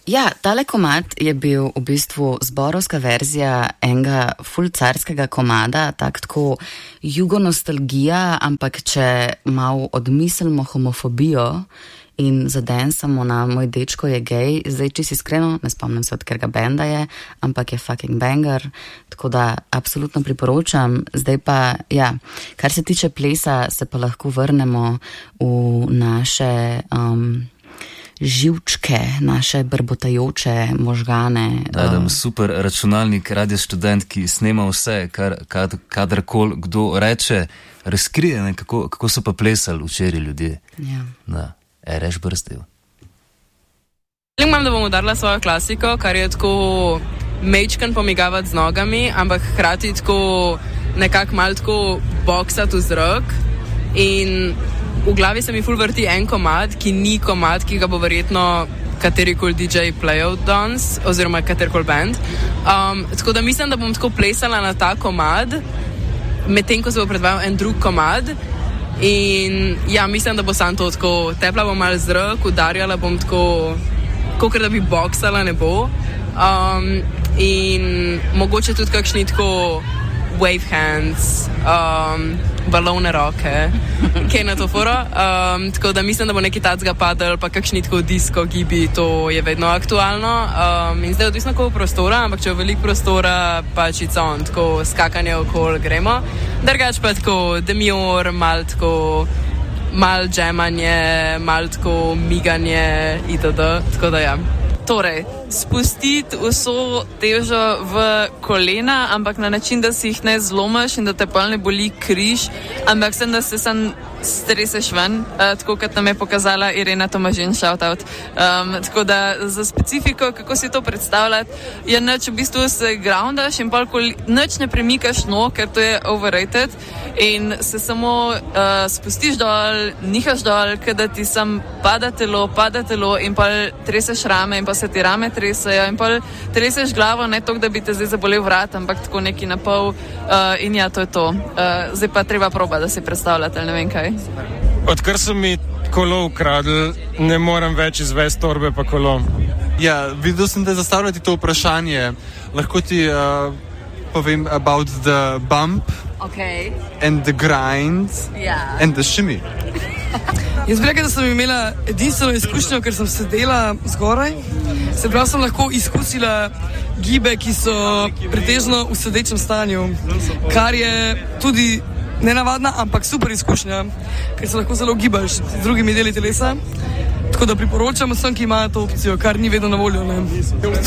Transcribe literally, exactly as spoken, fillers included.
Ja, tale komad je bil v bistvu zborovska verzija enega ful carskega komada, tak tako jugonostalgija, ampak če malo odmislimo homofobijo in zadensamo na Moj dečko je gej, zdaj čisto iskreno, ne spomnim se od katerega benda je, ampak je fucking banger, tako da absolutno priporočam. Zdaj pa, ja, kar se tiče plesa, se pa lahko vrnemo v naše um, živčke, naše brbotajoče možgane. Da, da, super računalnik, radio študent, ki snema vse, kar, kad, kadarkoli kdo reče, razkrije, ne, kako, kako so pa plesali včeraj ljudje. Ja. Da. E, reš brstil. Imam, da bom udarila svojo klasiko, kar je tako mečkan pomigavati z nogami, ampak hkrati tako nekako malo tako boksati v zrak. In v glavi se mi ful vrti en komad, ki ni komad, ki ga bo verjetno katerikoli D J playal danes, oziroma katerikoli band. Um, tako da mislim, da bom tako plesala na ta komad, medtem ko se bo predvajal en drug komad. In ja, mislim, da bo sam to tako, tepla bom malo zrak, udarjala bom tako, kakor da bi boksala, ne bo. Um, in mogoče tudi kakšni tako wave hands, um, balone roke, kaj na to foro. Um, tako da mislim, da bo neki tacga padel, pa kakšni tako disco gibi, to je vedno aktualno. Um, in zdaj odvisno koliko prostora, ampak če je veliko prostora, pač it's on, tako skakanje okoli gremo. Drugač pa tako demior, mal tako, mal džemanje, mal tako miganje itd. Tako da ja. Torej, spustiti vso težo v kolena, ampak na način, da si jih ne zlomaš in da te pa ne boli križ, ampak sem, da se sam streseš ven, uh, tako kot nam je pokazala Irena Tomažin, shoutout. Um, tako da za specifiko, kako si to predstavljati, je nič, v bistvu se groundaš in pa nič ne premikaš nog, ker to je overrated in se samo uh, spustiš dol, nihaš dol, kada ti sam pada telo, pada telo in pa treseš rame in pa se ti rame tresajo in pa treseš glavo, ne toliko, da bi te zdaj zabolel vrat, ampak tako neki na pol uh, in ja, to je to. Uh, zdaj pa treba proba, da si predstavljate, ne vem kaj. Odkar so mi kolo ukradli, ne morem več izvesti torbe pa kolo. Ja, videl sem, da zastavljati to vprašanje. Lahko ti uh, povem about the bump okay. and the grind yeah. and the shimmy. Jaz bi rekel, da sem imela edinstveno izkušnjo, ker sem sedela zgoraj. Se pravi, sem lahko izkusila gibe, ki so pretežno v sedečem stanju, kar je tudi nenavadna, ampak super izkušnja, ker se lahko zelo gibaš z drugimi deli telesa. Tako da priporočam vsem, ki imajo to opcijo, kar ni vedno na voljo. Ne?